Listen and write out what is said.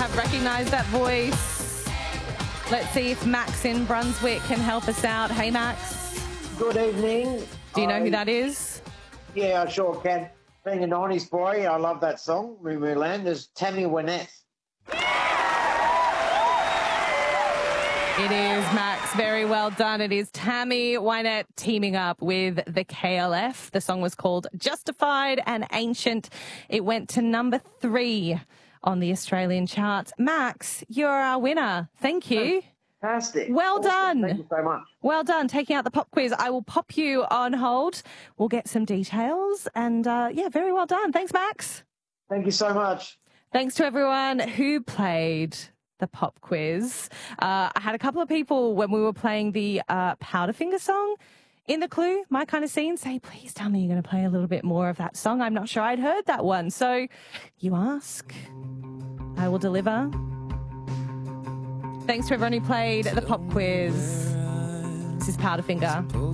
recognise that voice. Let's see if Max in Brunswick can help us out. Hey, Max. Good evening. Do you know who that is? Yeah, I sure can. Being a 90s boy, I love that song, Moo Moo Land. There's Tammy Wynette. It is, Max. Very well done. It is Tammy Wynette teaming up with the KLF. The song was called Justified and Ancient. It went to number 3 on the Australian charts. Max, you're our winner. Thank you. Fantastic. Well done. Thank you so much. Well done. Taking out the pop quiz. I will pop you on hold. We'll get some details. And, yeah, very well done. Thanks, Max. Thank you so much. Thanks to everyone who played the pop quiz. I had a couple of people when we were playing the Powderfinger song in the Clue, My Kind of Scene, say, please tell me you're going to play a little bit more of that song. I'm not sure I'd heard that one. So you ask, I will deliver. Thanks to everyone who played the pop quiz. This is Powderfinger.